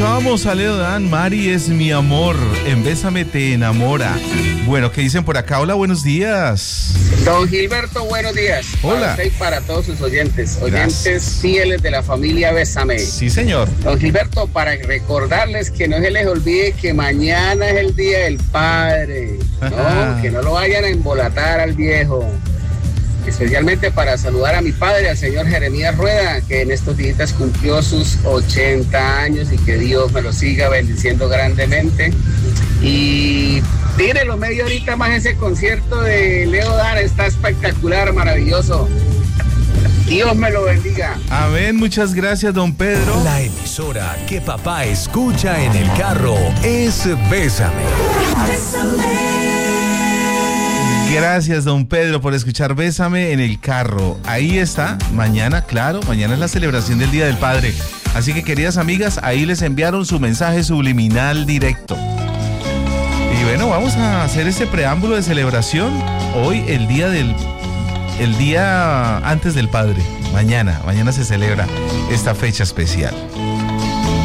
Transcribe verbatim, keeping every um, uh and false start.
Escuchábamos a Leo Dan, Mari es mi amor, en Bésame te enamora. Bueno, ¿qué dicen por acá? Hola, buenos días. Don Gilberto, buenos días. Hola. Para usted y para todos sus oyentes, oyentes Gracias. fieles de la familia Bésame. Sí, señor. Don Gilberto, para recordarles que no se les olvide que mañana es el Día del Padre, Ajá. ¿no? Que no lo vayan a embolatar al viejo. Especialmente para saludar a mi padre, al señor Jeremías Rueda, que en estos días cumplió sus ochenta años y que Dios me lo siga bendiciendo grandemente. Y tírenlo media horita más ese concierto de Leo Dan, está espectacular, maravilloso. Dios me lo bendiga. Amén, muchas gracias, don Pedro. La emisora que papá escucha en el carro es Bésame. Gracias, don Pedro, por escuchar Bésame en el carro. Ahí está, mañana, claro, mañana es la celebración del Día del Padre. Así que, queridas amigas, ahí les enviaron su mensaje subliminal directo. Y bueno, vamos a hacer este preámbulo de celebración. Hoy, el día del... el día antes del Padre. Mañana, mañana se celebra esta fecha especial.